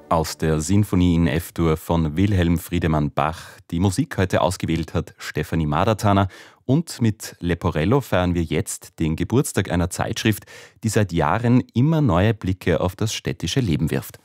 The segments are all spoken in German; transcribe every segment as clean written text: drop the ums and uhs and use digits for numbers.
Aus der Sinfonie in F-Dur von Wilhelm Friedemann Bach. Die Musik heute ausgewählt hat Stefanie Madertaner. Und mit Leporello feiern wir jetzt den Geburtstag einer Zeitschrift, die seit Jahren immer neue Blicke auf das städtische Leben wirft.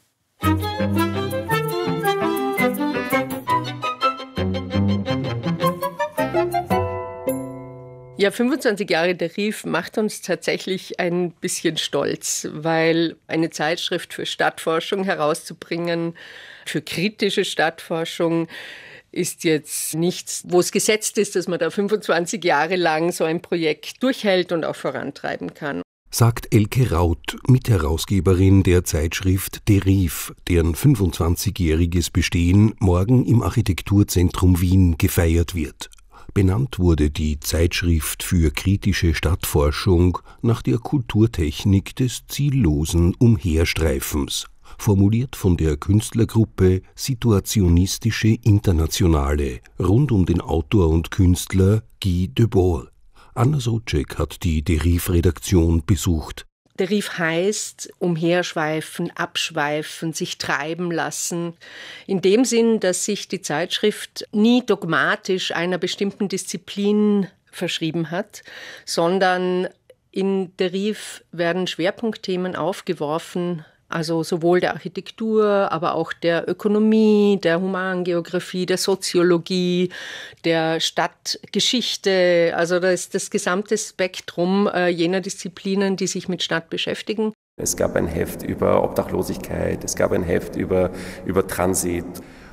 Ja, 25 Jahre der Rief macht uns tatsächlich ein bisschen stolz, weil eine Zeitschrift für Stadtforschung herauszubringen, für kritische Stadtforschung, ist jetzt nichts, wo es gesetzt ist, dass man da 25 Jahre lang so ein Projekt durchhält und auch vorantreiben kann. Sagt Elke Raut, Mitherausgeberin der Zeitschrift Der Rief, deren 25-jähriges Bestehen morgen im Architekturzentrum Wien gefeiert wird. Benannt wurde die Zeitschrift für kritische Stadtforschung nach der Kulturtechnik des ziellosen Umherstreifens, formuliert von der Künstlergruppe Situationistische Internationale rund um den Autor und Künstler Guy Debord. Anna Sobczak hat die Deriv-Redaktion besucht. Der Rief heißt umherschweifen, abschweifen, sich treiben lassen. In dem Sinn, dass sich die Zeitschrift nie dogmatisch einer bestimmten Disziplin verschrieben hat, sondern in der Rief werden Schwerpunktthemen aufgeworfen, also sowohl der Architektur, aber auch der Ökonomie, der Humangeografie, der Soziologie, der Stadtgeschichte. Also das ist das gesamte Spektrum jener Disziplinen, die sich mit Stadt beschäftigen. Es gab ein Heft über Obdachlosigkeit, es gab ein Heft über Transit.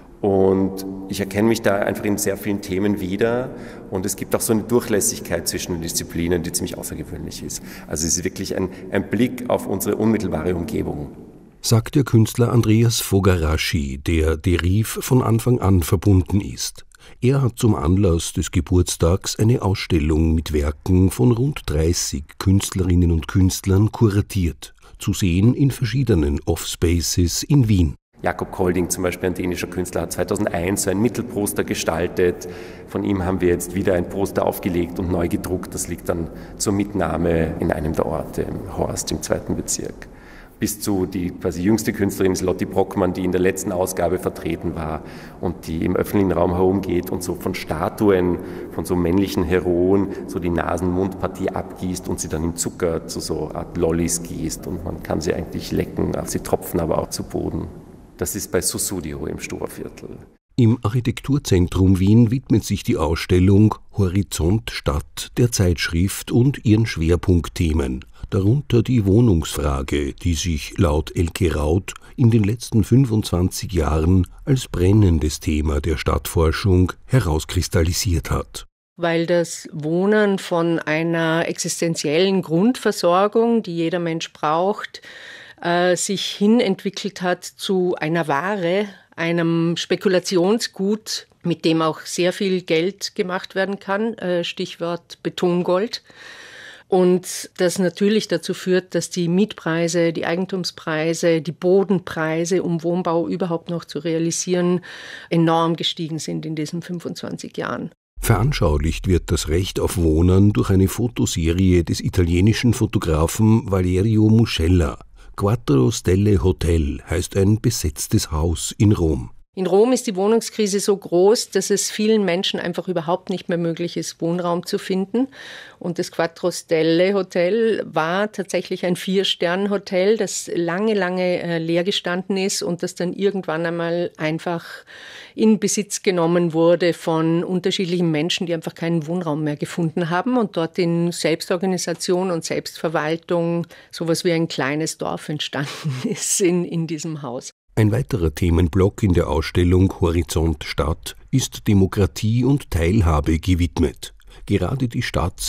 Und ich erkenne mich da einfach in sehr vielen Themen wieder. Und es gibt auch so eine Durchlässigkeit zwischen den Disziplinen, die ziemlich außergewöhnlich ist. Also es ist wirklich ein Blick auf unsere unmittelbare Umgebung. Sagt der Künstler Andreas Fogaraschi, der Rief von Anfang an verbunden ist. Er hat zum Anlass des Geburtstags eine Ausstellung mit Werken von rund 30 Künstlerinnen und Künstlern kuratiert. Zu sehen in verschiedenen Offspaces in Wien. Jakob Kolding, zum Beispiel ein dänischer Künstler, hat 2001 so ein Mittelposter gestaltet. Von ihm haben wir jetzt wieder ein Poster aufgelegt und neu gedruckt. Das liegt dann zur Mitnahme in einem der Orte, im Horst im 2. Bezirk. Bis zu die quasi jüngste Künstlerin ist Lotti Brockmann, die in der letzten Ausgabe vertreten war und die im öffentlichen Raum herumgeht und so von Statuen, von so männlichen Heroen, so die Nasen-Mund-Partie abgießt und sie dann in Zucker zu so einer Art Lollis gießt und man kann sie eigentlich lecken, sie tropfen aber auch zu Boden. Das ist bei Sussudio im Sturviertel. Im Architekturzentrum Wien widmet sich die Ausstellung Horizont Stadt der Zeitschrift und ihren Schwerpunktthemen, darunter die Wohnungsfrage, die sich laut Elke Raut in den letzten 25 Jahren als brennendes Thema der Stadtforschung herauskristallisiert hat. Weil das Wohnen von einer existenziellen Grundversorgung, die jeder Mensch braucht, sich hin entwickelt hat zu einer Ware, einem Spekulationsgut, mit dem auch sehr viel Geld gemacht werden kann, Stichwort Betongold. Und das natürlich dazu führt, dass die Mietpreise, die Eigentumspreise, die Bodenpreise, um Wohnbau überhaupt noch zu realisieren, enorm gestiegen sind in diesen 25 Jahren. Veranschaulicht wird das Recht auf Wohnen durch eine Fotoserie des italienischen Fotografen Valerio Muscella. Quattro Stelle Hotel heißt ein besetztes Haus in Rom. In Rom ist die Wohnungskrise so groß, dass es vielen Menschen einfach überhaupt nicht mehr möglich ist, Wohnraum zu finden. Und das Quattro Stelle Hotel war tatsächlich ein 4-Sterne-Hotel, das lange leer gestanden ist und das dann irgendwann einmal einfach in Besitz genommen wurde von unterschiedlichen Menschen, die einfach keinen Wohnraum mehr gefunden haben und dort in Selbstorganisation und Selbstverwaltung sowas wie ein kleines Dorf entstanden ist in diesem Haus. Ein weiterer Themenblock in der Ausstellung Horizont Stadt ist Demokratie und Teilhabe gewidmet. Gerade die Stadt